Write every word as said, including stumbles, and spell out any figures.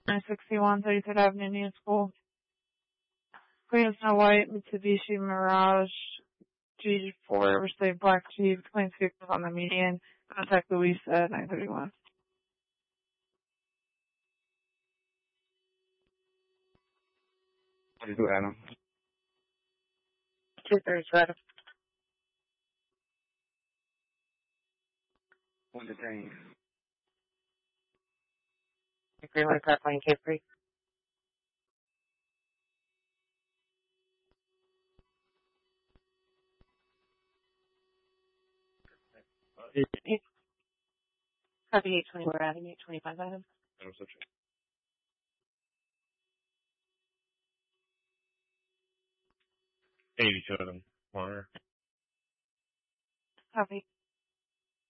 nine sixty-one thirty-third Avenue, Union School. Queen of Snow White, Mitsubishi Mirage, G four, received Black Jeep, claims vehicles on the median. Contact Louisa at nine thirty-one. What do you do, Adam? two thirty-two, Adam. One detained. Greenwood, Park Lane, Cape Creek. Copy eight twenty-four Avenue, eight twenty-five Adam. eighty-two of them. Water. Copy.